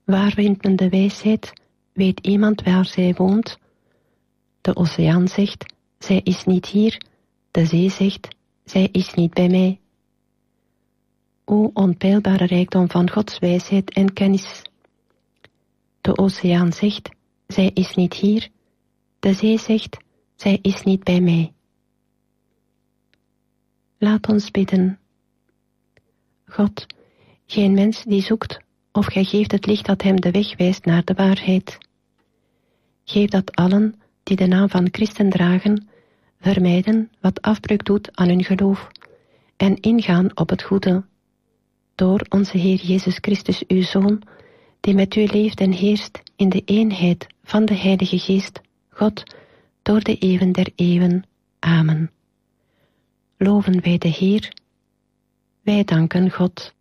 Waar vindt men de wijsheid? Weet iemand waar zij woont? De oceaan zegt, zij is niet hier. De zee zegt, zij is niet bij mij. O onpeilbare rijkdom van Gods wijsheid en kennis. De oceaan zegt, zij is niet hier. De zee zegt, zij is niet bij mij. Laat ons bidden. God, geen mens die zoekt, of gij geeft het licht dat hem de weg wijst naar de waarheid. Geef dat allen die de naam van Christen dragen, vermijden wat afbreuk doet aan hun geloof en ingaan op het goede. Door onze Heer Jezus Christus, uw Zoon, die met u leeft en heerst in de eenheid van de Heilige Geest, God, door de eeuwen der eeuwen. Amen. Loven wij de Heer. Wij danken God.